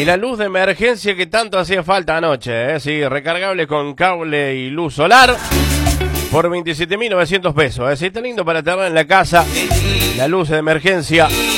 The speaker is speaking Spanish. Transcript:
Y la luz de emergencia que tanto hacía falta anoche, sí, recargable con cable y luz solar por 27.900 pesos. Sí, está lindo para tener en la casa la luz de emergencia.